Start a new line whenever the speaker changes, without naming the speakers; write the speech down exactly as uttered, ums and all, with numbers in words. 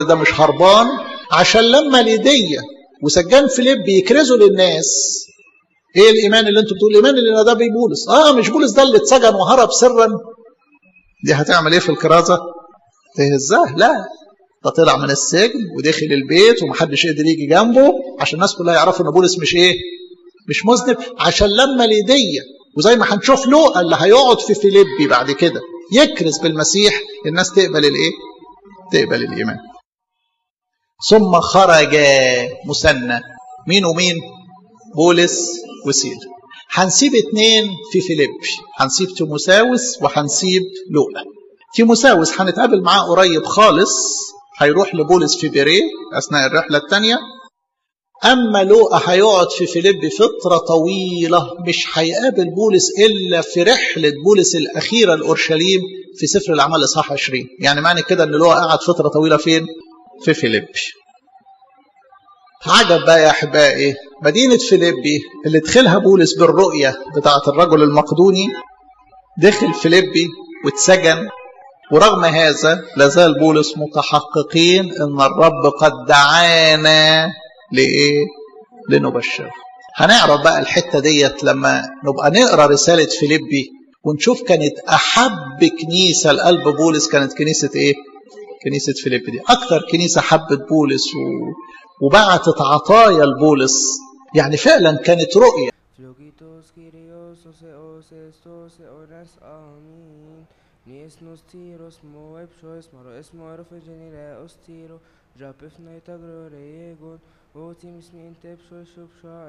ده مش هربان، عشان لما ليدية وسجان فيليب يكرزوا للناس ايه الايمان اللي انتوا بتقولوا الايمان اللي ده بيه بولس. اه مش بولس ده اللي اتسجن وهرب سرا، دي هتعمل ايه في الكرازه؟ تهزاه؟ لا، ده طلع من السجن ودخل البيت ومحدش قدر يجي جنبه عشان الناس كلها يعرفوا ان بولس مش ايه، مش مذنب، عشان لما ليدية وزي ما هنشوف لوقا اللي هيقعد في فيليبي بعد كده يكرز بالمسيح، الناس تقبل الايه؟ تقبل الايمان. ثم خرج مثنى، مين ومين؟ بولس وسيلة. هنسيب اتنين في فيليبي، هنسيب تيموثاوس وهنسيب لوقا. تيموثاوس هنتقابل معاه قريب خالص، هيروح لبولس في بيريه اثناء الرحله الثانيه. اما لوقا هيقعد في فيليبي فتره طويله، مش هيقابل بولس الا في رحله بولس الاخيره لاورشليم في سفر الاعمال اصحاح عشرين. يعني معنى كده ان لوقا قعد فتره طويله فين؟ في فيليبي. عجب بقى يا احبائي، مدينه فيليبي اللي دخلها بولس بالرؤيه بتاعه الرجل المقدوني، دخل فيليبي واتسجن، ورغم هذا لازال بولس متحققين ان الرب قد دعانا لايه؟ لنبشر. هنعرف بقى الحته ديت لما نبقى نقرا رساله فيليبي ونشوف كانت احب كنيسه لقلب بولس كانت كنيسه ايه؟ كنيسه فيليبي. دي اكتر كنيسه حبت بولس و... وبعتت عطايا لبولس، يعني فعلا كانت رؤيه.
Nies nos tiros moeb shoes maro es moro fegenile ostiro japef naita glore egon otimis mi intep shoes shop